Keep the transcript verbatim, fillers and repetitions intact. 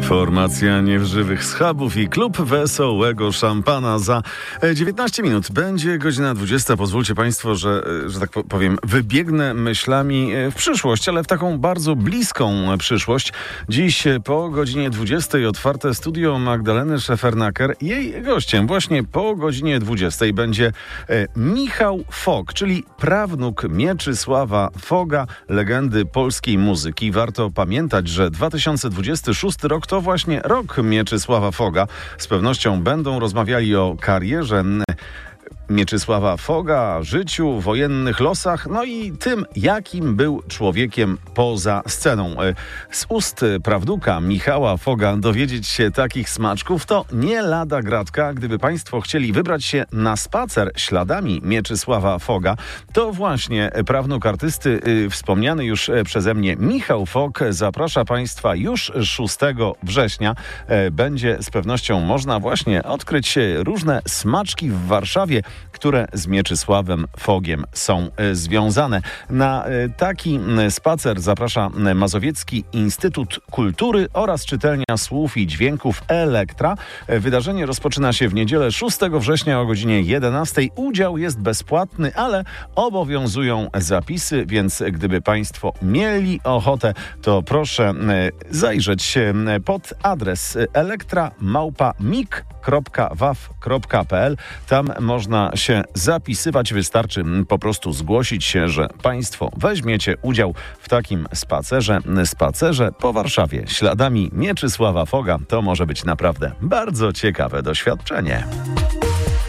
Formacja Niewżywych Schabów i Klub Wesołego Szampana. Za dziewiętnaście minut będzie godzina dwudziesta. Pozwólcie Państwo, że, że tak powiem, wybiegnę myślami w przyszłość, ale w taką bardzo bliską przyszłość. Dziś po godzinie dwudziestej otwarte studio Magdaleny Szefernaker. Jej gościem właśnie po godzinie dwudziestej będzie Michał Fog, czyli prawnuk Mieczysława Foga, legendy polskiej muzyki. Warto pamiętać, że dwa tysiące dwudziesty szósty rok to właśnie rok Mieczysława Foga. Z pewnością będą rozmawiali o karierze Mieczysława Foga, życiu, wojennych losach, no i tym, jakim był człowiekiem poza sceną. Z ust prawnuka Michała Foga dowiedzieć się takich smaczków to nie lada gratka. Gdyby Państwo chcieli wybrać się na spacer śladami Mieczysława Foga, to właśnie prawnuk artysty, yy, wspomniany już przeze mnie Michał Fog zaprasza Państwa już szóstego września. Yy, będzie z pewnością można właśnie odkryć różne smaczki w Warszawie, które z Mieczysławem Fogiem są y, związane. Na y, taki y, spacer zaprasza y, Mazowiecki Instytut Kultury oraz czytelnia słów i dźwięków Elektra. Y, wydarzenie rozpoczyna się w niedzielę szóstego września o godzinie jedenastej. Udział jest bezpłatny, ale obowiązują zapisy, więc gdyby Państwo mieli ochotę, to proszę y, zajrzeć y, pod adres elektra małpa mik kropka waw kropka pl. Tam można się zapisywać. Wystarczy po prostu zgłosić się, że Państwo weźmiecie udział w takim spacerze. Spacerze po Warszawie śladami Mieczysława Foga. To może być naprawdę bardzo ciekawe doświadczenie.